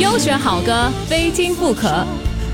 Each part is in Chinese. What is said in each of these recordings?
优选好歌，非听不可。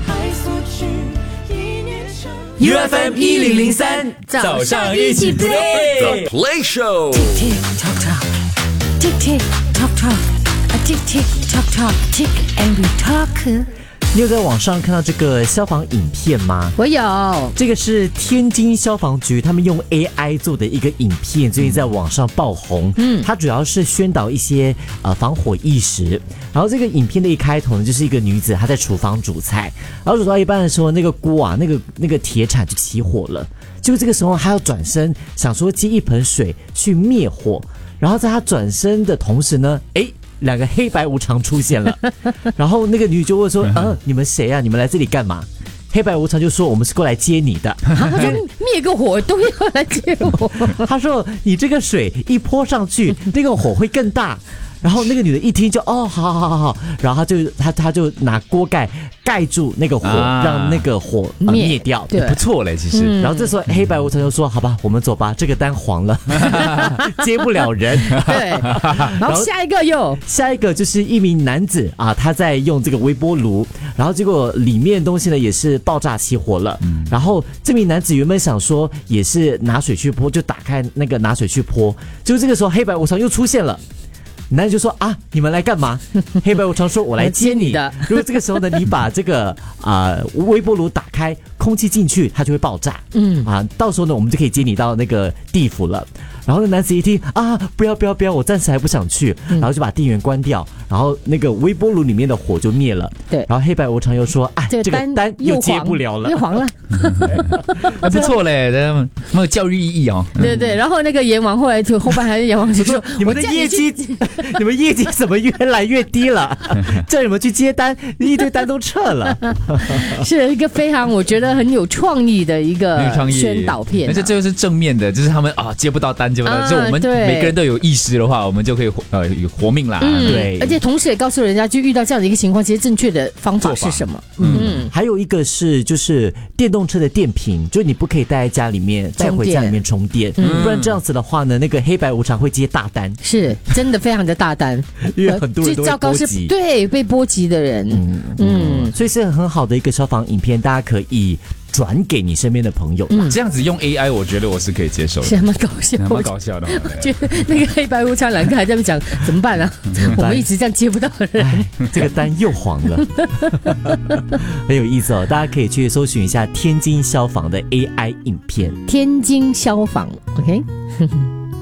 UFM 1003， 早上一起 play The Play Show。 Tick tock tock, tick tick tock tock, a tick tick tock tock, tick and we talk。 你有在网上看到这个消防影片吗？ 我有， 这个是天津消防局他们用 AI 做的一个影片，最近在网上爆红。它主要是宣导一些防火意识。然后这个影片的一开头呢，就是一个女子她在厨房煮菜，然后煮到一半的时候，那个锅啊，那个铁铲就起火了。结果这个时候她要转身想说接一盆水去灭火，然后在她转身的同时呢，两个黑白无常出现了，然后那个女就问说：“你们谁啊？你们来这里干嘛？”黑白无常就说：“我们是过来接你的。” 他说灭个火都要来接我。 他说：“你这个水一泼上去，那个火会更大。”然后那个女的一听就好，然后他就拿锅盖盖住那个火，让那个火灭掉， 对， 不错嘞，其实。 然后这时候黑白无常就说：“好吧，我们走吧，这个单黄了，接不了人。” 对，然后下一个就是一名男子啊，他在用这个微波炉，然后结果里面的东西呢也是爆炸起火了。然后这名男子原本想说也是拿水去泼，就打开那个拿水去泼，结果这个时候黑白无常又出现了。男人就说你们来干嘛？黑白无常说：“我来接你的。”如果这个时候呢，你把这个微波炉打开，空气进去，它就会爆炸。到时候呢，我们就可以接你到那个地府了。然后那男子一听不要，我暂时还不想去，然后就把电源关掉，然后那个微波炉里面的火就灭了。 对， 然后黑白无常又说：“这个单又接不了了， 又黄了。” 还不错嘞，蛮有教育意义哦。 对，然后那个阎王后来就后半还是阎王就说：“ 你们的业绩，你们业绩怎么越来越低了？叫你们去接单，一堆单都撤了。” 是一个非常我觉得很有创意的一个宣导片， 而且这个是正面的，就是他们接不到单，就我们每个人都有意识的话，我们就可以活命啦。 对， 而且同时也告诉人家，就遇到这样的一个情况，其实正确的方法是什么。 还有一个是就是电动车的电瓶，就你不可以带在家里面，带回家里面充电，不然这样子的话呢，那个黑白无常会接大单， 是真的非常的大单， 因为很多人都会波及， 对，被波及的人， 所以是很好的一个消防影片，大家可以转给你身边的朋友。 这样子用 AI， 我觉得我是可以接受的， 是蛮搞笑， 蛮搞笑的。 我觉得那个黑白无常两个还在那边讲怎么办啊？我们一直这样接不到人， 这个单又黄了，很有意思哦。大家可以去搜寻一下天津消防的 AI 影片。 天津消防 ，OK。